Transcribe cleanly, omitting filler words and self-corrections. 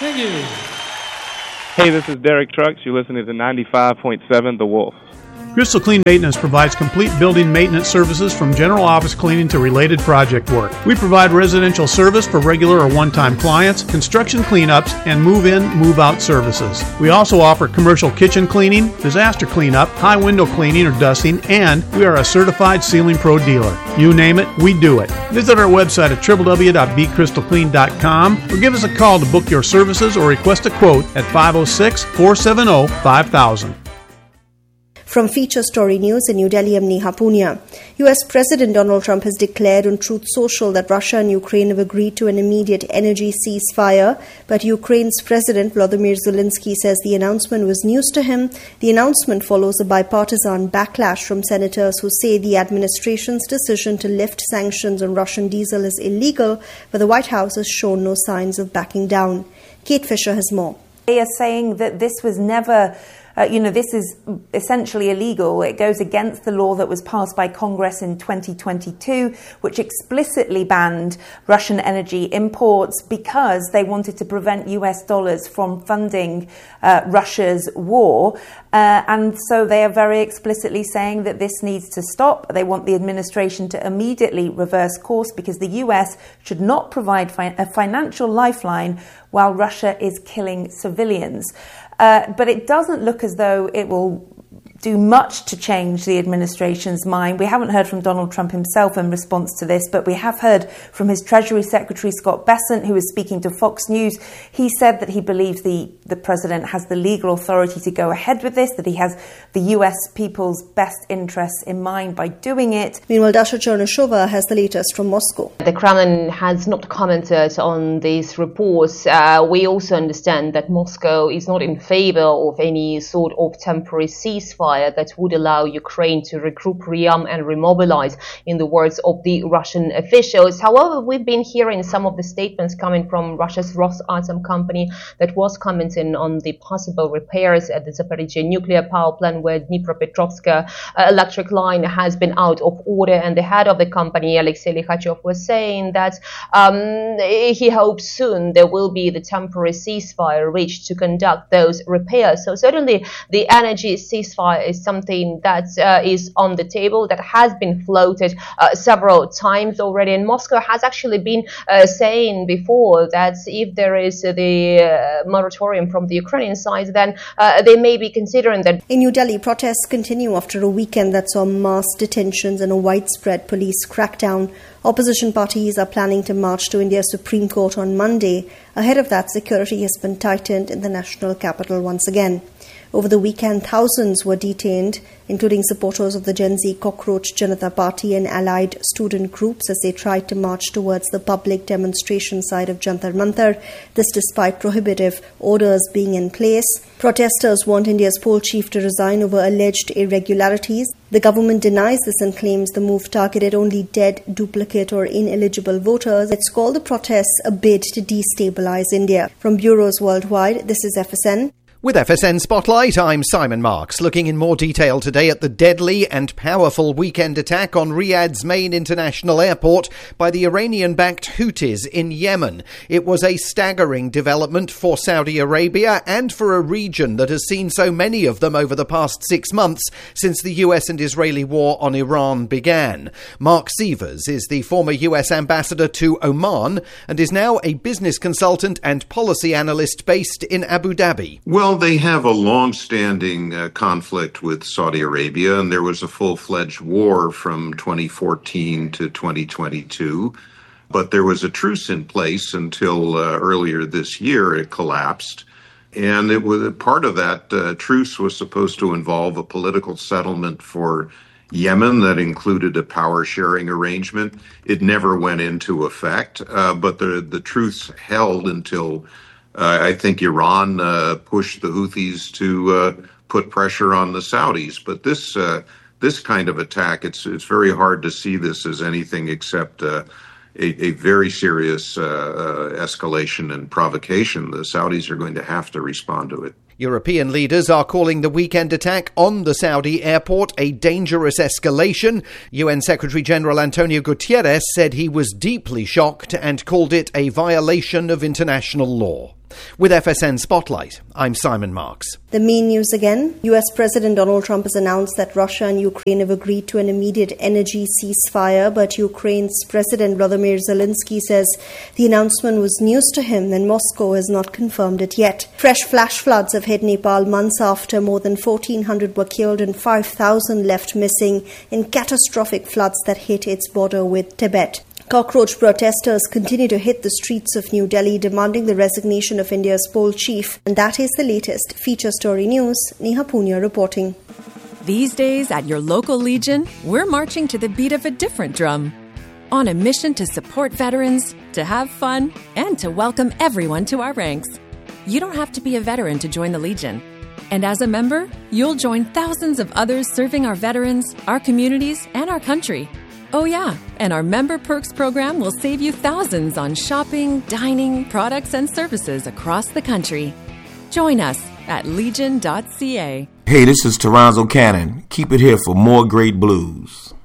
Thank you. Hey, this is Derek Trucks. You're listening to 95.7 The Wolf. Crystal Clean Maintenance provides complete building maintenance services from general office cleaning to related project work. We provide residential service for regular or one-time clients, construction cleanups, and move-in, move-out services. We also offer commercial kitchen cleaning, disaster cleanup, high window cleaning or dusting, and we are a certified Ceiling Pro dealer. You name it, we do it. Visit our website at www.becrystalclean.com or give us a call to book your services or request a quote at 506-470-5000. From Feature Story News in New Delhi, I'm Neha Punia. U.S. President Donald Trump has declared on Truth Social that Russia and Ukraine have agreed to an immediate energy ceasefire, but Ukraine's President Volodymyr Zelensky says the announcement was news to him. The announcement follows a bipartisan backlash from senators who say the administration's decision to lift sanctions on Russian diesel is illegal, but the White House has shown no signs of backing down. Kate Fisher has more. They are saying that this was never... this is essentially illegal. It goes against the law that was passed by Congress in 2022, which explicitly banned Russian energy imports because they wanted to prevent US dollars from funding Russia's war. And so they are very explicitly saying that this needs to stop. They want the administration to immediately reverse course because the US should not provide a financial lifeline while Russia is killing civilians. But it doesn't look as though it will do much to change the administration's mind. We haven't heard from Donald Trump himself in response to this, but we have heard from his Treasury Secretary, Scott Bessent, who was speaking to Fox News. He said that he believes the president has the legal authority to go ahead with this, that he has the US people's best interests in mind by doing it. Meanwhile, Dasha Chernyshova has the latest from Moscow. The Kremlin has not commented on these reports. We also understand that Moscow is not in favor of any sort of temporary ceasefire that would allow Ukraine to regroup, rearm and remobilize, in the words of the Russian officials. However, we've been hearing some of the statements coming from Russia's Rosatom company that was commenting on the possible repairs at the Zaporizhzhia nuclear power plant where Dnipropetrovsk electric line has been out of order. And the head of the company, Alexei Likhachov, was saying that he hopes soon there will be the temporary ceasefire reached to conduct those repairs. So certainly the energy ceasefire is something that is on the table, that has been floated several times already. And Moscow has actually been saying before that if there is the moratorium from the Ukrainian side, then they may be considering that. In New Delhi, protests continue after a weekend that saw mass detentions and a widespread police crackdown. Opposition parties are planning to march to India's Supreme Court on Monday. Ahead of that, security has been tightened in the national capital once again. Over the weekend, thousands were detained, including supporters of the Gen Z Cockroach Janata Party and allied student groups as they tried to march towards the public demonstration site of Jantar Mantar, this despite prohibitive orders being in place. Protesters want India's poll chief to resign over alleged irregularities. The government denies this and claims the move targeted only dead, duplicate or ineligible voters. It's called the protests a bid to destabilize India. From bureaus worldwide, this is FSN. With FSN Spotlight, I'm Simon Marks, looking in more detail today at the deadly and powerful weekend attack on Riyadh's main international airport by the Iranian-backed Houthis in Yemen. It was a staggering development for Saudi Arabia and for a region that has seen so many of them over the past 6 months since the US and Israeli war on Iran began. Mark Sievers is the former US ambassador to Oman and is now a business consultant and policy analyst based in Abu Dhabi. Well, they have a long-standing conflict with Saudi Arabia, and there was a full-fledged war from 2014 to 2022. But there was a truce in place until earlier this year. It collapsed. And it was part of that truce was supposed to involve a political settlement for Yemen that included a power-sharing arrangement. It never went into effect, but the truce held until I think Iran pushed the Houthis to put pressure on the Saudis. But this kind of attack, it's very hard to see this as anything except a very serious escalation and provocation. The Saudis are going to have to respond to it. European leaders are calling the weekend attack on the Saudi airport a dangerous escalation. UN Secretary-General Antonio Guterres said he was deeply shocked and called it a violation of international law. With FSN Spotlight, I'm Simon Marks. The main news again. US President Donald Trump has announced that Russia and Ukraine have agreed to an immediate energy ceasefire, but Ukraine's President Volodymyr Zelensky says the announcement was news to him and Moscow has not confirmed it yet. Fresh flash floods have hit Nepal months after more than 1,400 were killed and 5,000 left missing in catastrophic floods that hit its border with Tibet. Cockroach protesters continue to hit the streets of New Delhi demanding the resignation of India's poll chief. And that is the latest. Feature Story News, Neha Punya reporting. These days at your local Legion, we're marching to the beat of a different drum. On a mission to support veterans, to have fun, and to welcome everyone to our ranks. You don't have to be a veteran to join the Legion. And as a member, you'll join thousands of others serving our veterans, our communities, and our country. Oh yeah, and our Member Perks program will save you thousands on shopping, dining, products, and services across the country. Join us at legion.ca. Hey, this is Toronzo Cannon. Keep it here for more great blues.